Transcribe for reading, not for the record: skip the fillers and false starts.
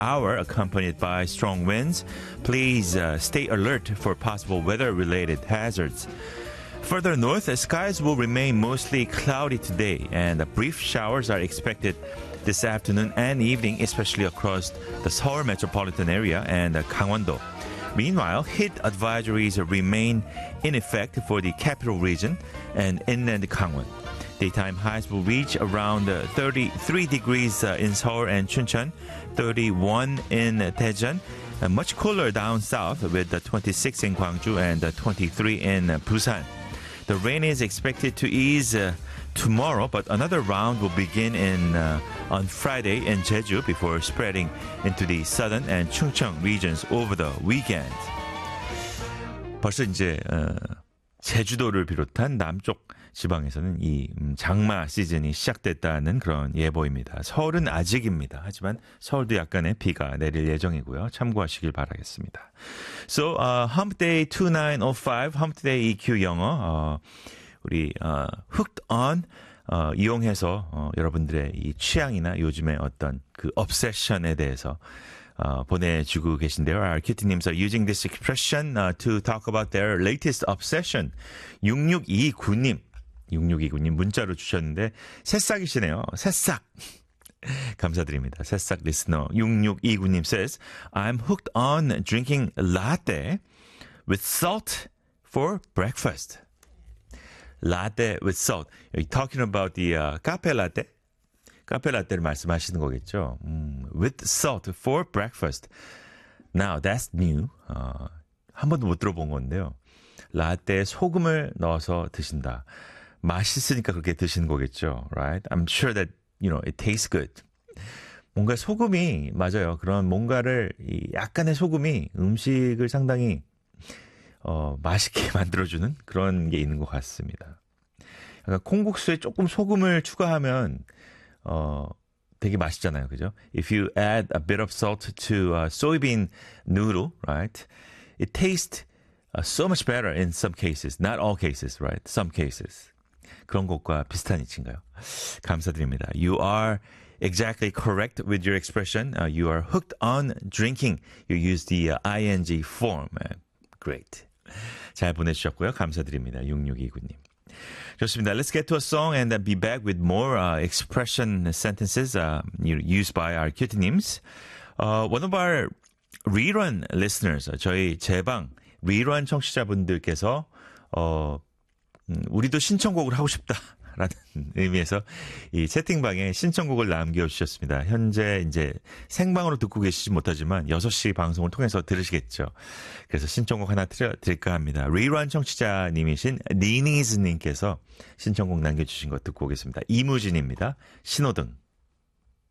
hour, accompanied by strong winds. Please stay alert for possible weather-related hazards. Further north, skies will remain mostly cloudy today, and brief showers are expected this afternoon and evening, especially across the Seoul metropolitan area and Gangwon-do. Meanwhile, heat advisories remain in effect for the capital region and inland Gangwon. Daytime highs will reach around 33 degrees in Seoul and Chuncheon, 31 in Daejeon, and much cooler down south with 26 in Gwangju and 23 in Busan. The rain is expected to ease tomorrow, but another round will begin on Friday in Jeju before spreading into the southern and Chungcheong regions over the weekend. 벌써 이제 제주도를 비롯한 남쪽 지방에서는 이 장마 시즌이 시작됐다는 그런 예보입니다. 서울은 아직입니다. 하지만 서울도 약간의 비가 내릴 예정이고요. 참고하시길 바라겠습니다. So, Hump Day 2905, Hump Day EQ 영어, 우리 Hooked On 이용해서 여러분들의 이 취향이나 요즘의 어떤 그 obsession에 대해서 보내주고 계신데요. Our cutie-nims are using this expression to talk about their latest obsession. 6629님 문자로 주셨는데 새싹이시네요. 새싹. 감사드립니다. 새싹 리스너 6629님 says, I'm hooked on drinking latte with salt for breakfast. Latte with salt. You're talking about the 카페 라떼? 카페 라떼를 말씀하시는 거겠죠. With salt for breakfast. Now, that's new. 한 번도 못 들어본 건데요. 라떼에 소금을 넣어서 드신다. 맛있으니까 그렇게 드시는 거겠죠. Right? I'm sure that, it tastes good. 뭔가 소금이, 맞아요. 그런 뭔가를, 약간의 소금이 음식을 상당히, 맛있게 만들어주는 그런 게 있는 것 같습니다. 약간 콩국수에 조금 소금을 추가하면, 되게 맛있잖아요. 그죠? If you add a bit of salt to soybean noodle, right? It tastes so much better in some cases. Not all cases, right? Some cases. 그런 것과 비슷한 이치인가요? 감사드립니다. You are exactly correct with your expression. You are hooked on drinking. You use the ing form. Great. 잘 보내주셨고요. 감사드립니다. 6629님. 좋습니다. Let's get to a song and be back with more expression sentences used by our cutie-nims. One of our rerun listeners, 저희 재방 rerun 청취자분들께서 우리도 신청곡을 하고 싶다라는 의미에서 이 채팅방에 신청곡을 남겨주셨습니다. 현재 이제 생방으로 듣고 계시지 못하지만 6시 방송을 통해서 들으시겠죠. 그래서 신청곡 하나 드릴까 합니다. 리런 청취자님이신 니니즈님께서 신청곡 남겨주신 거 듣고 오겠습니다. 이무진입니다. 신호등.